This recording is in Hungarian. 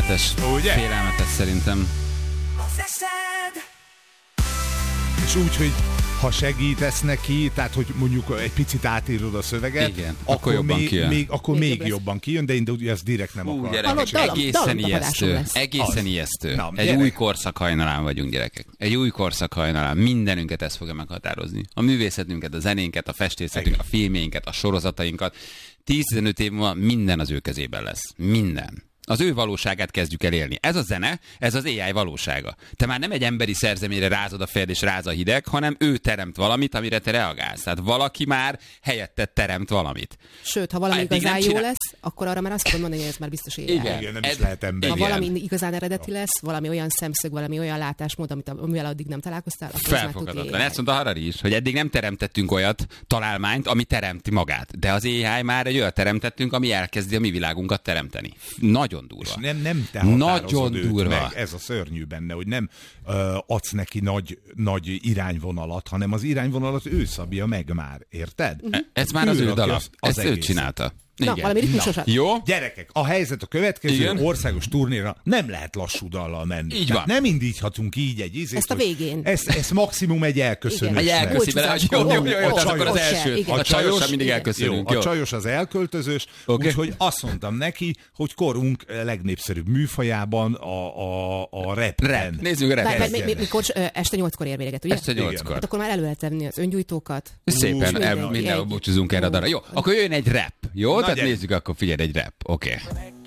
Félelmetes szerintem. És úgy, hogy ha segítesz neki, tehát hogy mondjuk egy picit átírod a szöveget, igen, akkor jobban kijön. Akkor még jobban kijön, de én ezt direkt nem akarom. Gyerekek, egészen ijesztő. Egy új korszak hajnalán vagyunk, gyerekek. Egy új korszak hajnalán. Mindenünket ez fogja meghatározni. A művészetünket, a zenénket, a festészetünket, a filmjeinket, a sorozatainkat. 10-15 év múlva minden az ő kezében lesz. Minden. Az ő valóságát kezdjük el élni. Ez a zene, ez az AI valósága. Te már nem egy emberi szerzeményre rázod a fejed és ráz a hideg, hanem ő teremt valamit, amire te reagálsz. Tehát valaki már helyetted teremt valamit. Sőt, ha valami igazán jó lesz, akkor arra már azt tudom mondani, hogy ez már biztos AI. Igen, nem is lehet ember. Ha valami igazán eredeti lesz, valami olyan szemszög, valami olyan látásmód, amivel addig nem találkoztál, akkor felfogadatlan. Ezt mondta Harari is, hogy eddig nem teremtettünk olyat találmányt, ami teremti magát. De az AI már egy olyat teremtettünk, ami elkezdi a mi világunkat teremteni. Nagyon durva. És nem te határozod nagyon durva. Meg. Ez a szörnyű benne, hogy nem adsz neki nagy irányvonalat, hanem az irányvonalat ő szabja meg már. Érted? Ez már az ő dala. Ezt ő csinálta. Na, valami ritmusosat. Jó? Gyerekek, a helyzet a következő, országos turnéra nem lehet lassú dallal menni. Így van. Nem indíthatunk így egy ízét. Ezt a végén. Ezt maximum egy elköszönősnek. Egy elköszi bele, hogy jó, az akkor az első. A csajos mindig elköszönünk. A csajos az elköltözős, úgyhogy azt mondtam neki, hogy korunk legnépszerűbb műfajában a rap. Nézzük a rap. Mikor este 8-kor ér véget, ugye? Este 8-kor. Hát akkor már elő lehet tenni az öngyújtókat. Szépen, mindenhol búcsúzunk erre a darra. Jó, akkor jöjjön egy rap. Jó? Tehát nézzük, akkor figyelj, egy rap. Oké.